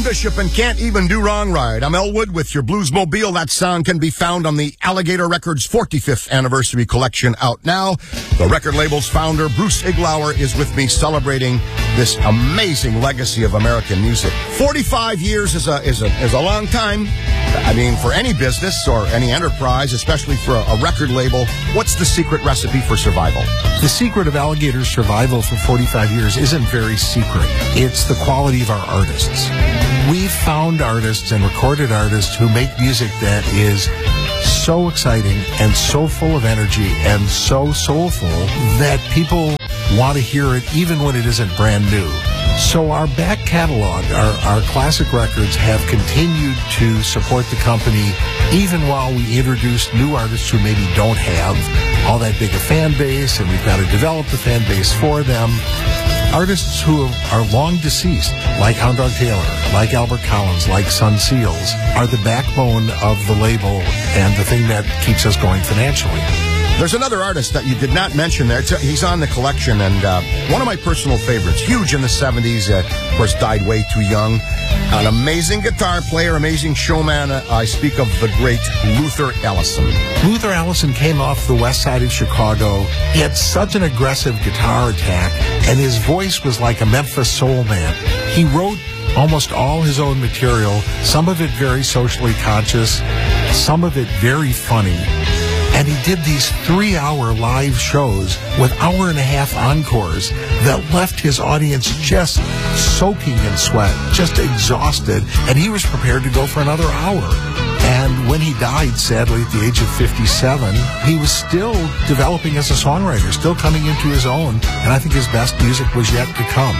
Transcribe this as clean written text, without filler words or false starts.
Glenn Bishop and Can't Even Do Wrong Right. I'm Elwood with your Bluesmobile. That song can be found on the Alligator Records 45th Anniversary Collection out now. The record label's founder, Bruce Iglauer, is with me celebrating this amazing legacy of American music. 45 years is a long time. I mean, for any business or any enterprise, especially for a record label. What's the secret recipe for survival? The secret of Alligator's survival for 45 years isn't very secret. It's the quality of our artists. We've found artists and recorded artists who make music that is so exciting and so full of energy and so soulful that people want to hear it even when it isn't brand new. So our back catalog, our classic records have continued to support the company even while we introduce new artists who maybe don't have all that big a fan base, and we've got to develop the fan base for them. Artists who are long deceased, like Hound Dog Taylor, like Albert Collins, like Sun Seals, are the backbone of the label and the thing that keeps us going financially. There's another artist that you did not mention there. He's on the collection, and one of my personal favorites. Huge in the 70s, of course, died way too young. An amazing guitar player, amazing showman. I speak of the great Luther Allison. Luther Allison came off the west side of Chicago. He had such an aggressive guitar attack, and his voice was like a Memphis soul man. He wrote almost all his own material, some of it very socially conscious, some of it very funny. And he did these 3-hour live shows with hour-and-a-half encores that left his audience just soaking in sweat, just exhausted, and he was prepared to go for another hour. And when he died, sadly, at the age of 57, he was still developing as a songwriter, still coming into his own, and I think his best music was yet to come.